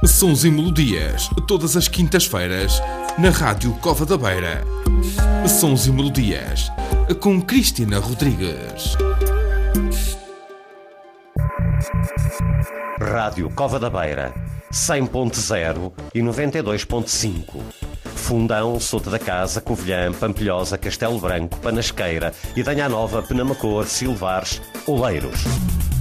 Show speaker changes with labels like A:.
A: Sons e melodias, todas as quintas-feiras, na Rádio Cova da Beira. Sons e melodias, com Cristina Rodrigues.
B: Rádio Cova da Beira, 100.0 e 92.5. Fundão, Souto da Casa, Covilhã, Pampilhosa, Castelo Branco, Panasqueira, Idanha Nova, Penamacor, Silvares, Oleiros.